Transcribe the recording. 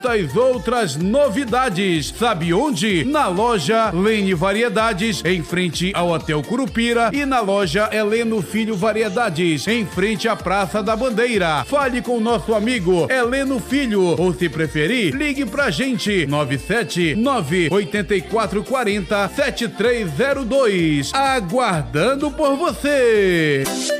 Muitas outras novidades. Sabe onde? Na loja Lene Variedades, em frente ao Hotel Curupira, e na loja Heleno Filho Variedades, em frente à Praça da Bandeira. Fale com o nosso amigo Heleno Filho, ou se preferir, ligue pra gente 979-8440-7302. Aguardando por você.